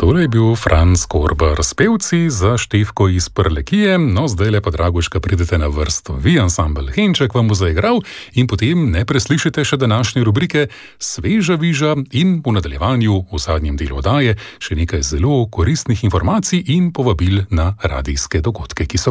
Tole je bil Franc Korber s pevci za Štefko iz Prlekije. No, zdaj le pa, Dragoška, pridete na vrsto. Vi, ansambel Henček, vam bo zaigral in potem ne preslišite še današnje rubrike Sveža viža in v nadaljevanju, v zadnjem delu oddaje, še nekaj zelo koristnih informacij in povabil na radijske dogodke, ki so